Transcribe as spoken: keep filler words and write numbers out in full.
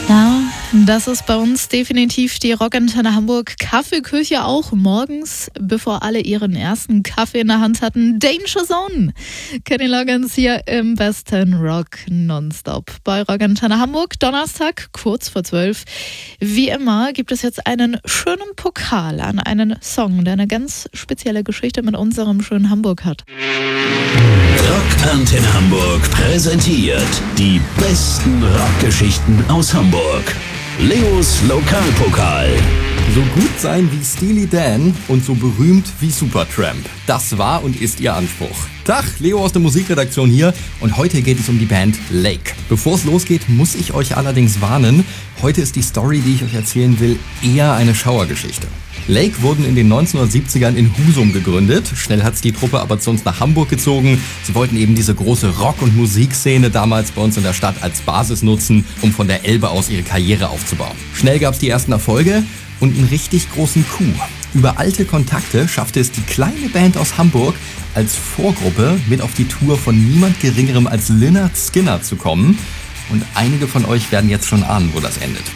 Ja, das ist bei uns definitiv die Rockantenne Hamburg Kaffeeküche auch morgens, bevor alle ihren ersten Kaffee in der Hand hatten. Danger Zone. Kenny Loggins hier im besten Rock nonstop bei Rockantenne Hamburg. Donnerstag, kurz vor zwölf. Wie immer gibt es jetzt einen schönen Pokal an einen Song, der eine ganz spezielle Geschichte mit unserem schönen Hamburg hat. Rockantenne Hamburg präsentiert die besten Rockgeschichten aus Hamburg. Leos Lokalpokal. So gut sein wie Steely Dan und so berühmt wie Supertramp. Das war und ist ihr Anspruch. Tag, Leo aus der Musikredaktion hier und heute geht es um die Band Lake. Bevor es losgeht, muss ich euch allerdings warnen. Heute ist die Story, die ich euch erzählen will, eher eine Schauergeschichte. Lake wurden in den neunzehnhundertsiebzigern in Husum gegründet. Schnell hat's die Truppe aber zu uns nach Hamburg gezogen. Sie wollten eben diese große Rock- und Musikszene damals bei uns in der Stadt als Basis nutzen, um von der Elbe aus ihre Karriere aufzubauen. Schnell gab's die ersten Erfolge und einen richtig großen Coup. Über alte Kontakte schaffte es die kleine Band aus Hamburg als Vorgruppe mit auf die Tour von niemand Geringerem als Lynyrd Skynyrd zu kommen. Und einige von euch werden jetzt schon ahnen, wo das endet.